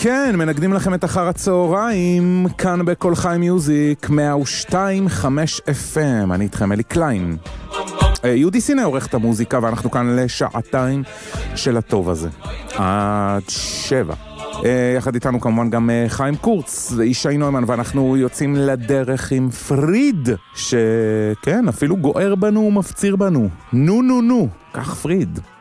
כן, מנגדים לכם את אחר הצהריים, כאן בכל חי מיוזיק, 102.5 FM, אני איתכם אלי קליין. יהודי סיני עורך את המוזיקה, ואנחנו כאן לשעתיים של הטוב הזה. עד 7. יחד איתנו כמובן גם חיים קורץ וישי נוימן, ואנחנו יוצאים לדרך עם פריד, שכן, אפילו גוער בנו ומפציר בנו. נו, כך פריד.